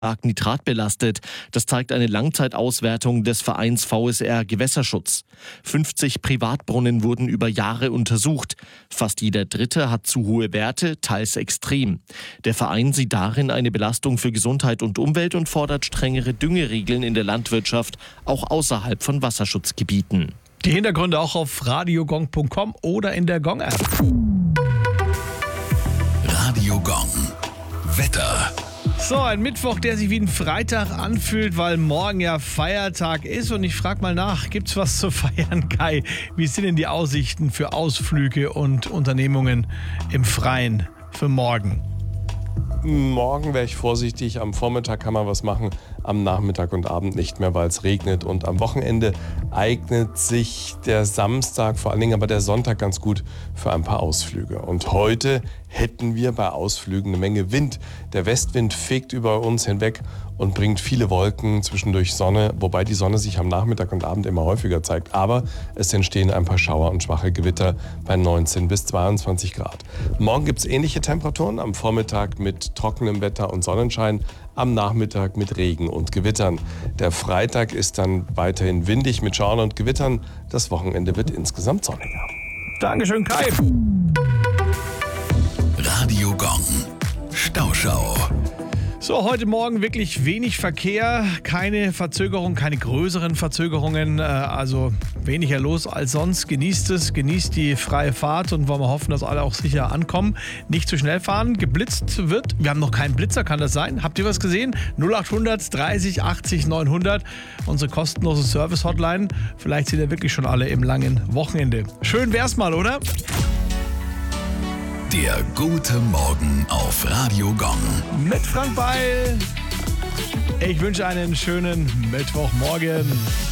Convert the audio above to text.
stark nitratbelastet. Das zeigt eine Langzeitauswertung des Vereins VSR Gewässerschutz. 50 Privatbrunnen wurden über Jahre untersucht. Fast jeder dritte hat zu hohe Werte, teils extrem. Der Verein sieht darin eine Belastung für Gesundheit und Umwelt und fordert strengere Düngeregeln in der Landwirtschaft, auch außerhalb von Wasserschutzgebieten. Die Hintergründe auch auf radiogong.com oder in der Gong-App. Radio Gong. Wetter. So, ein Mittwoch, der sich wie ein Freitag anfühlt, weil morgen ja Feiertag ist. Und ich frage mal nach, gibt's was zu feiern, Kai? Wie sind denn die Aussichten für Ausflüge und Unternehmungen im Freien für morgen? Morgen wäre ich vorsichtig. Am Vormittag kann man was machen, am Nachmittag und Abend nicht mehr, weil es regnet. Und am Wochenende eignet sich der Samstag, vor allen Dingen aber der Sonntag ganz gut für ein paar Ausflüge. Und heute hätten wir bei Ausflügen eine Menge Wind. Der Westwind fegt über uns hinweg und bringt viele Wolken, zwischendurch Sonne, wobei die Sonne sich am Nachmittag und Abend immer häufiger zeigt. Aber es entstehen ein paar Schauer und schwache Gewitter bei 19 bis 22 Grad. Morgen gibt es ähnliche Temperaturen, am Vormittag mit trockenem Wetter und Sonnenschein, am Nachmittag mit Regen und Gewittern. Der Freitag ist dann weiterhin windig mit Schauern und Gewittern. Das Wochenende wird insgesamt sonniger. Dankeschön, Kai. Radio Gong. Stauschau. So, heute Morgen wirklich wenig Verkehr, keine Verzögerung, keine größeren Verzögerungen, also weniger los als sonst. Genießt es, genießt die freie Fahrt und wollen wir hoffen, dass alle auch sicher ankommen. Nicht zu schnell fahren, geblitzt wird. Wir haben noch keinen Blitzer, kann das sein? Habt ihr was gesehen? 0800 30 80 900, unsere kostenlose Service-Hotline. Vielleicht sind ja wirklich schon alle im langen Wochenende. Schön wär's mal, oder? Der gute Morgen auf Radio Gong. Mit Frank Beil. Ich wünsche einen schönen Mittwochmorgen.